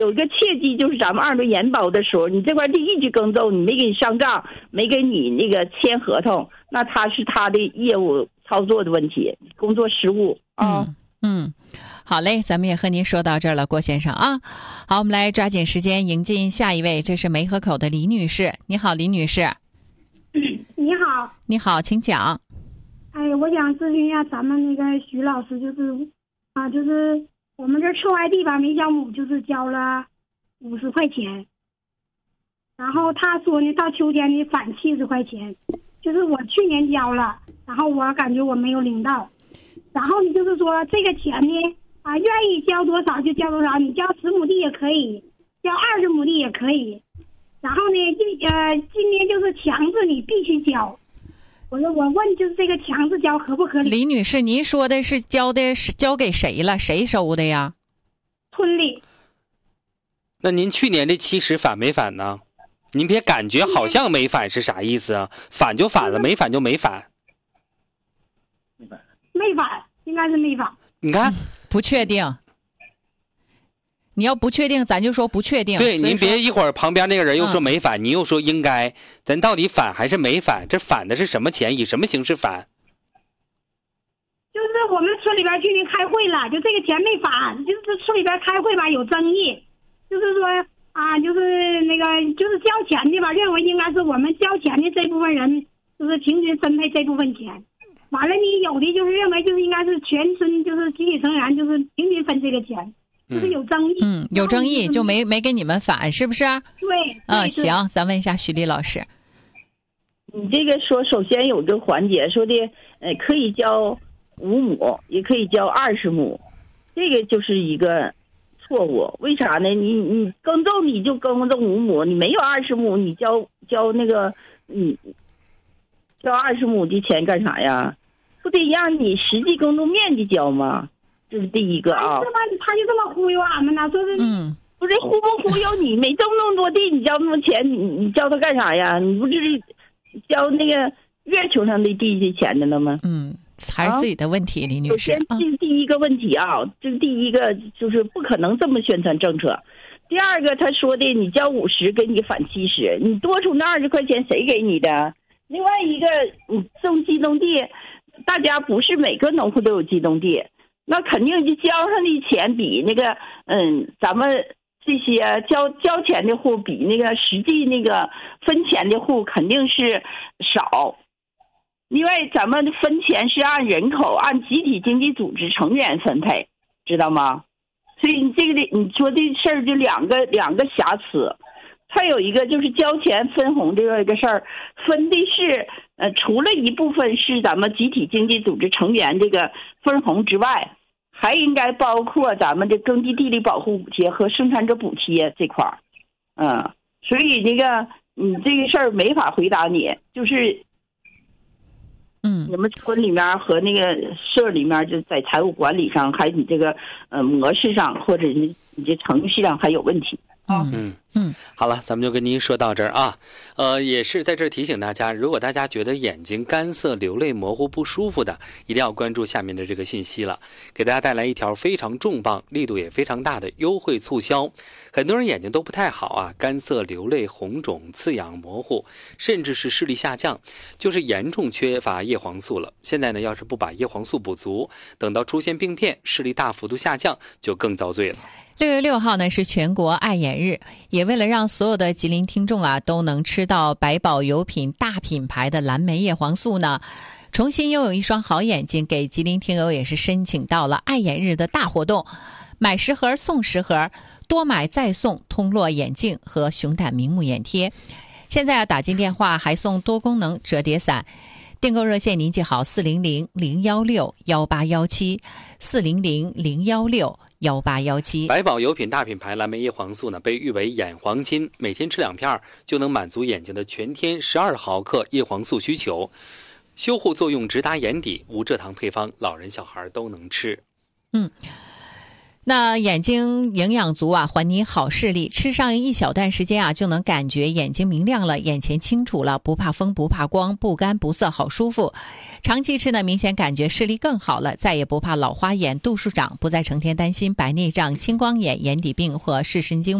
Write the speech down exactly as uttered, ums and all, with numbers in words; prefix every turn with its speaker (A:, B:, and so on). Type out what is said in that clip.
A: 有一个切记，就是咱们二轮研包的时候，你这块地一直耕种，你没给你上账，没给你那个签合同，那他是他的业务操作的问题，工作失误啊。
B: 嗯嗯，好嘞，咱们也和您说到这儿了，郭先生啊。好，我们来抓紧时间迎进下一位，这是梅河口的李女士。你好，李女士。
C: 你好。
B: 你好，请讲。
C: 哎，我想咨询一下咱们那个徐老师，就是啊，就是我们这测外地吧，每小亩就是交了五十块钱，然后他说呢，到秋天呢返七十块钱，就是我去年交了，然后我感觉我没有领到。然后呢，就是说这个钱呢，啊，愿意交多少就交多少，你交十亩地也可以，交二十亩地也可以。然后呢，今呃今年就是强制你必须交。我说我问就是这个强制交合不合理？
B: 李女士，您说的是交的是交给谁了？谁收的呀？
C: 村里。
D: 那您去年这七十返没返呢？您别感觉好像没返是啥意思啊？返就返了，没返就没返。
C: 没返，应该是没返。
D: 你看，
B: 不确定。你要不确定，咱就说不确定。
D: 对，您别一会儿旁边那个人又说没返，
B: 嗯、
D: 您又说应该，咱到底返还是没返？这返的是什么钱？以什么形式返？
C: 就是我们村里边去年开会了，就这个钱没返，就是村里边开会吧有争议，就是说啊，就是那个就是交钱的吧，认为应该是我们交钱的这部分人，就是平均分配这部分钱。完了，你有的就是认为就是应该是全村就是集体成员就是平均分这个钱，就是有争议。
B: 嗯，有争议就没没给你们返，是不是？
C: 对。
B: 嗯，行，咱问一下徐丽老师。
A: 你这个说，首先有这个环节说的，呃，可以交五亩，也可以交二十亩，这个就是一个错误。为啥呢？你你耕种你就耕种五亩，你没有二十亩，你交交那个你交二十亩的钱干啥呀？不得让你实际耕种面积交吗？这是第一个啊。
C: 是吧？他就这么忽悠俺们呢，说是
B: 嗯，
A: 不是忽不忽悠你？没种那么多地，你交那么多钱，你你交他干啥呀？你不是交那个月球上的地的钱的了吗？
B: 嗯，还是自己的问题，啊、李女士。
A: 首先，这是第一个问题啊，这是第一个，就是不可能这么宣传政策。第二个，他说的你交五十，给你返七十，你多出那二十块钱谁给你的？另外一个，你种机动地。大家不是每个农户都有机动地，那肯定就交上的钱比那个嗯，咱们这些交交钱的户比那个实际那个分钱的户肯定是少。另外，咱们分钱是按人口、按集体经济组织成员分配，知道吗？所以你这个你说这事儿就两个两个瑕疵。还有一个就是交钱分红这个一个事儿，分的是呃，除了一部分是咱们集体经济组织成员这个分红之外，还应该包括咱们的耕地地理保护补贴和生产者补贴这块儿。嗯，所以那个你这个事儿没法回答你，就是
B: 嗯，
A: 你们村里面和那个社里面就在财务管理上，还有你这个呃模式上，或者你你这程序上还有问题。
D: 嗯嗯，好了，咱们就跟您说到这儿啊。呃，也是在这儿提醒大家，如果大家觉得眼睛干涩、流泪、模糊、不舒服的，一定要关注下面的这个信息了。给大家带来一条非常重磅、力度也非常大的优惠促销。很多人眼睛都不太好啊，干涩、流泪、红肿、刺痒、模糊，甚至是视力下降，就是严重缺乏叶黄素了。现在呢，要是不把叶黄素补足，等到出现病变、视力大幅度下降，就更遭罪了。
B: 六月六号呢是全国爱眼日，也为了让所有的吉林听众啊都能吃到百宝油品大品牌的蓝莓叶黄素呢，重新拥有一双好眼睛，给吉林听友也是申请到了爱眼日的大活动，买十盒送十盒，多买再送通络眼镜和熊胆明目眼贴。现在啊打进电话还送多功能折叠伞。订购热线您记好四零零零幺六幺八幺七四零零零幺六幺八幺七。
D: 百宝油品大品牌蓝莓叶黄素呢，被誉为眼黄金，每天吃两片就能满足眼睛的全天十二毫克叶黄素需求，修护作用直达眼底，无蔗糖配方，老人小孩都能吃。
B: 嗯。 那眼睛营养足啊，还你好视力。吃上一小段时间啊，就能感觉眼睛明亮了，眼前清楚了，不怕风不怕光，不干不涩，好舒服。长期吃呢，明显感觉视力更好了，再也不怕老花眼、度数长，不再成天担心白内障、青光眼、眼底病或视神经